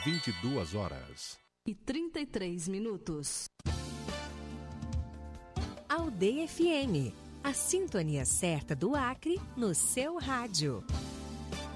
22h33. Aldeia FM, a sintonia certa do Acre no seu rádio.